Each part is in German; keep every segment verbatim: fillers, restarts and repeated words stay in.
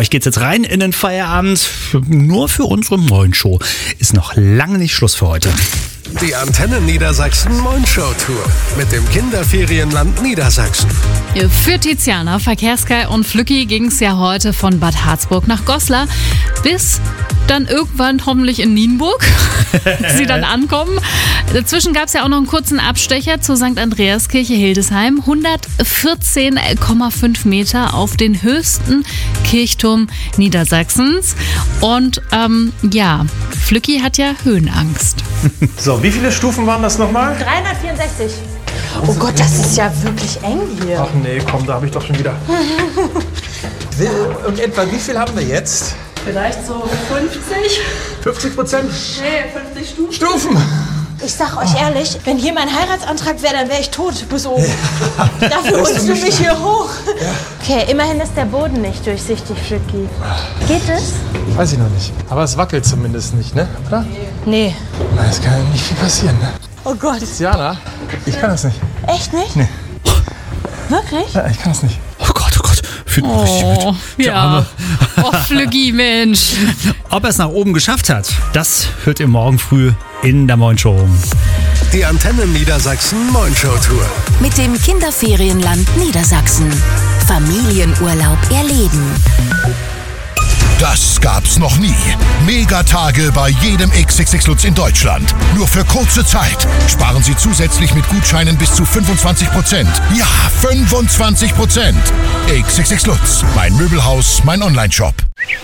euch geht's jetzt rein in den Feierabend. Nur für unsere Moin-Show ist noch lange nicht Schluss für heute. Die Antenne Niedersachsen Moin-Show Tour mit dem Kinderferienland Niedersachsen. Für Tiziana, Verkehrskai und Flücki ging es ja heute von Bad Harzburg nach Goslar bis dann irgendwann hoffentlich in Nienburg sie dann ankommen. Dazwischen gab es ja auch noch einen kurzen Abstecher zur Sankt Andreaskirche Hildesheim. hundertvierzehn Komma fünf Meter auf den höchsten Kirchturm Niedersachsens. Und ähm, ja, Flücki hat ja Höhenangst. So, wie viele Stufen waren das nochmal? dreihundertvierundsechzig. Oh Gott, das ist ja wirklich eng hier. Ach nee, komm, da habe ich doch schon wieder. Und etwa wie viel haben wir jetzt? Vielleicht so fünfzig? fünfzig Prozent? Nee, fünfzig Stufen. Stufen! Ich sag euch ehrlich, wenn hier mein Heiratsantrag wäre, dann wäre ich tot bis oben. Ja. Dafür holst du mich hier hoch. Ja. Okay, immerhin ist der Boden nicht durchsichtig, Flücki. Geht es? Weiß ich noch nicht. Aber es wackelt zumindest nicht, ne? Oder? Nee. Na, es kann ja nicht viel passieren, ne? Oh Gott. Tiziana, ich kann das nicht. Echt nicht? Nee. Wirklich? Ja, ich kann das nicht. Oh Gott, oh Gott. Fühlt mich richtig Oh, mit. ja. Oh, Flücki, Mensch. Ob er es nach oben geschafft hat, das hört ihr morgen früh in der Moin-Show. Die Antenne Niedersachsen Moin-Show Tour. Mit dem Kinderferienland Niedersachsen. Familienurlaub erleben. Das gab's noch nie. Megatage bei jedem X X X Lutz in Deutschland. Nur für kurze Zeit. Sparen Sie zusätzlich mit Gutscheinen bis zu fünfundzwanzig Prozent. Ja, fünfundzwanzig Prozent. X X X Lutz. Mein Möbelhaus, mein Onlineshop.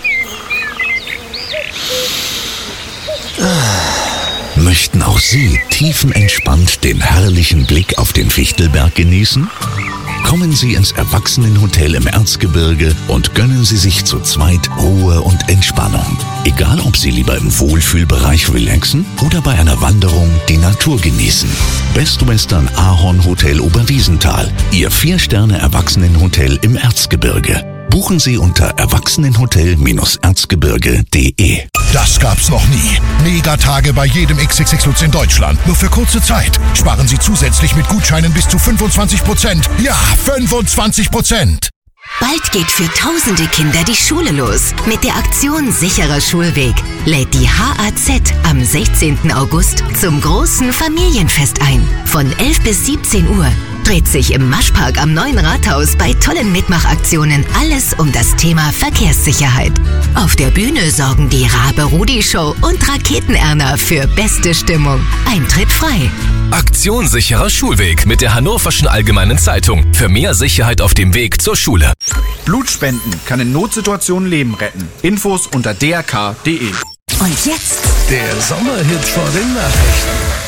Möchten auch Sie tiefenentspannt den herrlichen Blick auf den Fichtelberg genießen? Kommen Sie ins Erwachsenenhotel im Erzgebirge und gönnen Sie sich zu zweit Ruhe und Entspannung. Egal, ob Sie lieber im Wohlfühlbereich relaxen oder bei einer Wanderung die Natur genießen. Best Western Ahorn Hotel Oberwiesenthal, Ihr Vier-Sterne-Erwachsenenhotel im Erzgebirge. Buchen Sie unter erwachsenenhotel erzgebirge punkt de. Das gab's noch nie. Megatage bei jedem X X X Lutz in Deutschland. Nur für kurze Zeit. Sparen Sie zusätzlich mit Gutscheinen bis zu fünfundzwanzig Prozent. Ja, fünfundzwanzig Prozent. Bald geht für tausende Kinder die Schule los. Mit der Aktion Sicherer Schulweg lädt die H A Z am sechzehnten August zum großen Familienfest ein. Von elf bis siebzehn Uhr dreht sich im Maschpark am Neuen Rathaus bei tollen Mitmachaktionen alles um das Thema Verkehrssicherheit. Auf der Bühne sorgen die Rabe-Rudi-Show und Raketen-Erna für beste Stimmung. Eintritt frei. Aktion Sicherer Schulweg mit der Hannoverschen Allgemeinen Zeitung. Für mehr Sicherheit auf dem Weg zur Schule. Blutspenden kann in Notsituationen Leben retten. Infos unter d r k punkt de. Und jetzt Der Sommerhit vor den Nachrichten.